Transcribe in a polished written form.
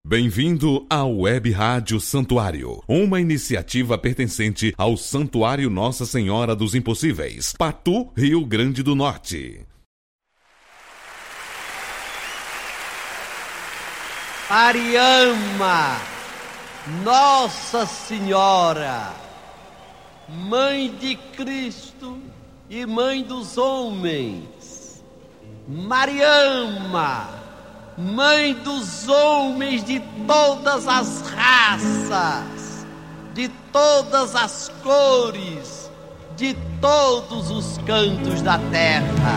Bem-vindo à Web Rádio Santuário, uma iniciativa pertencente ao Santuário Nossa Senhora dos Impossíveis, Patu, Rio Grande do Norte. Mariama, Nossa Senhora, Mãe de Cristo e Mãe dos homens. Mariama, Mãe dos homens de todas as raças, de todas as cores, de todos os cantos da terra.